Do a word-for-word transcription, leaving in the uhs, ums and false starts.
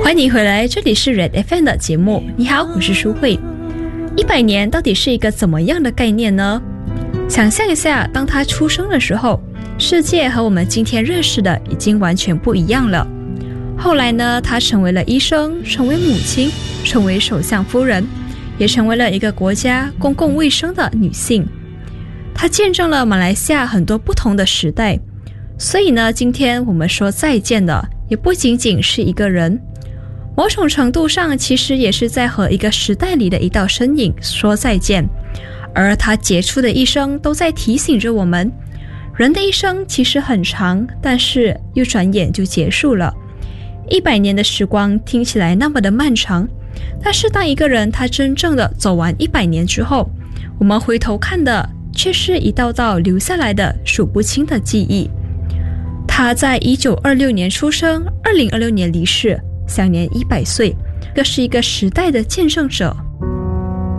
欢迎回来，这里是 Red F M 的节目。你好，我是舒慧。一百年到底是一个怎么样的概念呢？想象一下，当他出生的时候，世界和我们今天认识的已经完全不一样了。后来呢，他成为了医生，成为母亲，成为首相夫人，也成为了一个国家公共卫生的女性。他见证了马来西亚很多不同的时代，所以呢，今天我们说再见的也不仅仅是一个人，某种程度上其实也是在和一个时代里的一道身影说再见。而他杰出的一生都在提醒着我们，人的一生其实很长，但是又转眼就结束了。一百年的时光听起来那么的漫长，但是当一个人他真正的走完一百年之后，我们回头看的却是一道道留下来的数不清的记忆。他在一九二六年出生，二零二六年离世，享年一百岁，这是一个时代的见证者。